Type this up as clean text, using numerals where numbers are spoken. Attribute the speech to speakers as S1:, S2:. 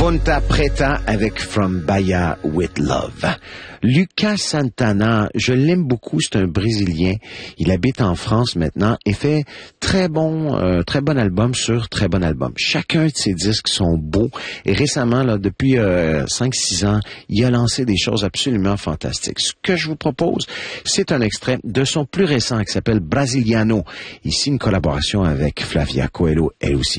S1: Ponta Preta avec From Bahia with Love. Lucas Santana, je l'aime beaucoup, c'est un Brésilien. Il habite en France maintenant et fait très bon album sur très bon album. Chacun de ses disques sont beaux et récemment, là, depuis 5-6 ans, il a lancé des choses absolument fantastiques. Ce que je vous propose, c'est un extrait de son plus récent qui s'appelle Brasiliano. Ici, une collaboration avec Flavia Coelho, elle aussi.